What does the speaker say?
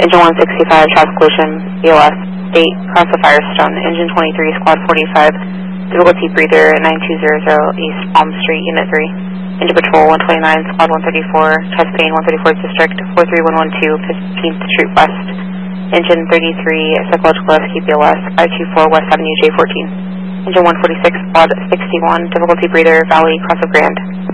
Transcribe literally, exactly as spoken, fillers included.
Engine one sixty-five, traffic collision, B O S, eight, cross the Firestone. Engine twenty-three, squad forty-five, difficulty breather, nine two zero zero, East Palm Street, Unit three. Engine patrol, one twenty-nine, squad one thirty-four, chest pain, one thirty-fourth District, four three one one two, fifteenth Street West. Engine thirty-three, psychological rescue, B O S, five two four, West Avenue, J fourteen. Engine one forty-six, squad sixty-one, difficulty breather, Valley, Cross of Grand.